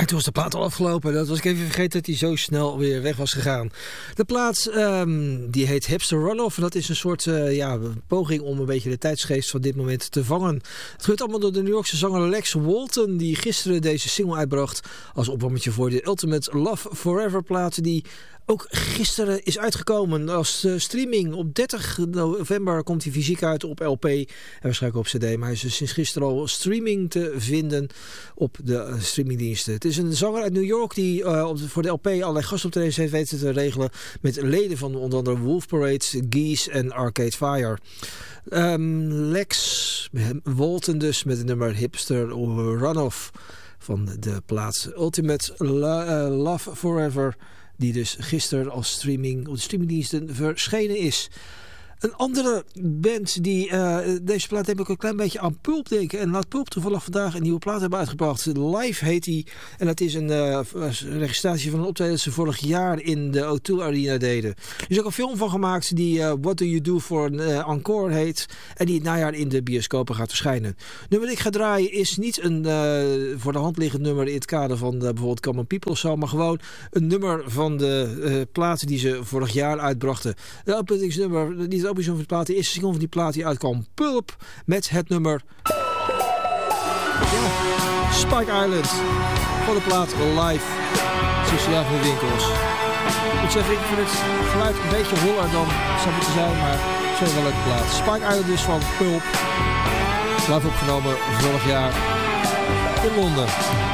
En toen was de plaat al afgelopen. Dat was ik even vergeten dat hij zo snel weer weg was gegaan. De plaat die heet Hipster Runoff. Dat is een soort poging om een beetje de tijdsgeest van dit moment te vangen. Het gebeurt allemaal door de New Yorkse zanger Lex Walton. Die gisteren deze single uitbracht als opwarmetje voor de Ultimate Love Forever plaat. Die ook gisteren is uitgekomen als streaming. Op 30 november komt hij fysiek uit op LP en waarschijnlijk op CD. Maar hij is dus sinds gisteren al streaming te vinden op de streamingdiensten. Het is een zanger uit New York die voor de LP allerlei gastoptredens heeft weten te regelen met leden van onder andere Wolf Parade, Geese en Arcade Fire. Lex Walton dus met het nummer Hipster Runoff van de plaats Ultimate Love Forever, die dus gisteren als streaming op de streamingdiensten verschenen is. Een andere band die deze plaat heb ik een klein beetje aan Pulp denken. En laat Pulp toevallig vandaag een nieuwe plaat hebben uitgebracht. Live heet die. En dat is een registratie van een optreden dat ze vorig jaar in de O2 Arena deden. Er is ook een film van gemaakt die What Do You Do for an Encore heet. En die het najaar in de bioscopen gaat verschijnen. Nummer dat ik ga draaien is niet een voor de hand liggend nummer in het kader van bijvoorbeeld Common People of zo. Maar gewoon een nummer van de platen die ze vorig jaar uitbrachten. De openingsnummer, niet de openingsnummer van de plaat, de eerste single van die plaat die uitkwam, Pulp, met het nummer Spike Island van de plaat Live. Sociaal van de winkels. Ik zeg, ik vind het geluid een beetje holler dan het zou moeten zijn, maar het is wel een leuke plaat. Spike Island is van Pulp. Live opgenomen vorig jaar in Londen.